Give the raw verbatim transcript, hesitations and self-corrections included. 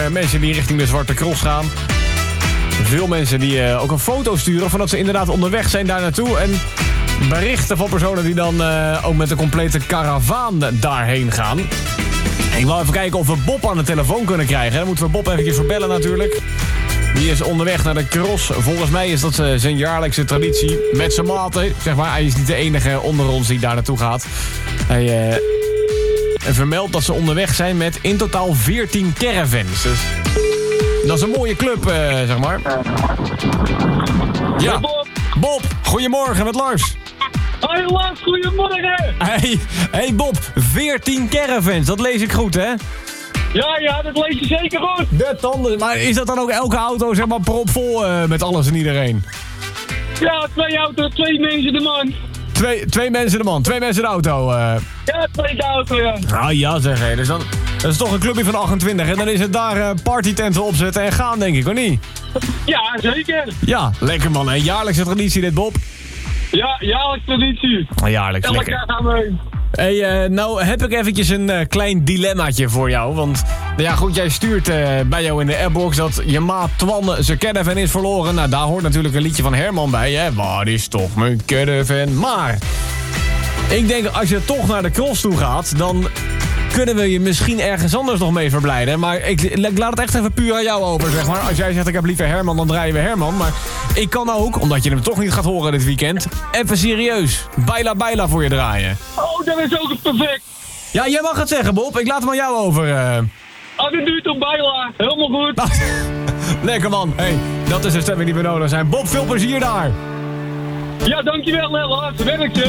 mensen die richting de Zwarte Cross gaan. Veel mensen die uh, ook een foto sturen van dat ze inderdaad onderweg zijn daar naartoe. En berichten van personen die dan uh, ook met een complete karavaan daarheen gaan. En ik wil even kijken of we Bob aan de telefoon kunnen krijgen. Dan moeten we Bob eventjes verbellen natuurlijk. Die is onderweg naar de cross. Volgens mij is dat zijn jaarlijkse traditie. Met zijn maten, zeg maar. Hij is niet de enige onder ons die daar naartoe gaat. Hij uh, vermeldt dat ze onderweg zijn met in totaal veertien caravans. Dus dat is een mooie club, uh, zeg maar. Ja, Bob. Bob, goedemorgen met Lars. Hoi Lars, goedemorgen. Hey, hey Bob, veertien caravans, dat lees ik goed, hè? Ja, ja, dat lees je zeker goed. De tanden. Maar is dat dan ook elke auto, zeg maar, propvol uh, met alles en iedereen? Ja, twee auto's, twee mensen de man. Twee, twee mensen de man, twee mensen de auto. Uh. Ja, twee de auto, ja. Nou ja, zeg hé. Dus dan, dat is toch een clubje van achtentwintig. En dan is het daar uh, partytenten opzetten en gaan, denk ik, of niet? Ja, zeker. Ja, lekker man. Een jaarlijkse traditie dit, Bob. Ja, jaarlijks traditie. Jaarlijks, Elk lekker. jaar gaan we heen. Hey, uh, nou heb ik eventjes een uh, klein dilemmaatje voor jou. Want, nou ja goed, jij stuurt uh, bij jou in de airbox dat je maat Twan zijn caravan is verloren. Nou, daar hoort natuurlijk een liedje van Herman bij, hè. Waar is toch mijn caravan? Maar, ik denk als je toch naar de cross toe gaat, dan kunnen we je misschien ergens anders nog mee verblijden. Maar ik, ik laat het echt even puur aan jou over, zeg maar. Als jij zegt ik heb liever Herman, dan draaien we Herman. Maar ik kan ook, omdat je hem toch niet gaat horen dit weekend, even serieus Baila Baila voor je draaien. Oh, dat is ook perfect. Ja, jij mag het zeggen, Bob. Ik laat hem aan jou over. Uh... Als het duurt op Baila, helemaal goed. Lekker man. Hey, dat is de stemming die we nodig zijn. Bob, veel plezier daar. Ja, dankjewel, Lars. Werk je.